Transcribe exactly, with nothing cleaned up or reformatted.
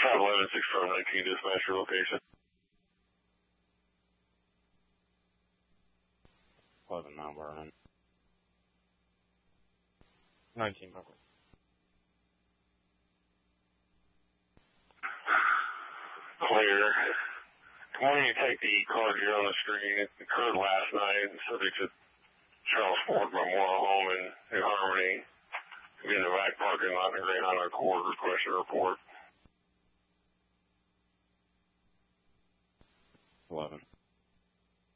five eleven, six five nineteen, dispatch your location. eleven Mount Vernon. nineteen Buckley. Clear. Come on, you take the card here on the screen. It occurred last night, subject to Charles Ford Memorial Home in New Harmony. Be in the back parking lot in the Great Highland Court. Request a report.